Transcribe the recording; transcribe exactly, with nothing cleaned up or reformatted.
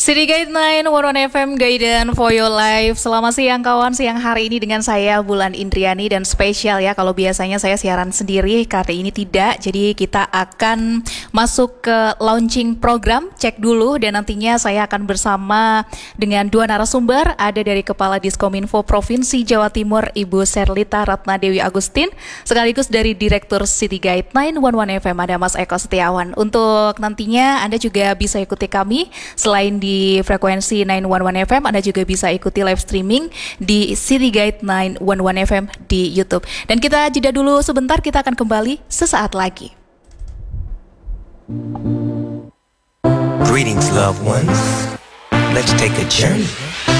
City Guide sembilan satu satu F M Guidance for Your Life. Selamat siang kawan, siang hari ini dengan saya Bulan Indriani dan spesial ya. Kalau biasanya saya siaran sendiri, kali ini tidak. Jadi kita akan masuk ke launching program, cek dulu. Dan nantinya saya akan bersama dengan dua narasumber. Ada dari Kepala Diskominfo Provinsi Jawa Timur, Ibu Serlita Ratna Dewi Agustin. Sekaligus dari Direktur City Guide sembilan satu satu F M ada Mas Eko Setiawan. Untuk nantinya Anda juga bisa ikuti kami selain di di frekuensi sembilan satu satu F M, Anda juga bisa ikuti live streaming di City Guide sembilan satu satu F M di YouTube. Dan kita jeda dulu sebentar, kita akan kembali sesaat lagi. Greetings loved ones, let's take a journey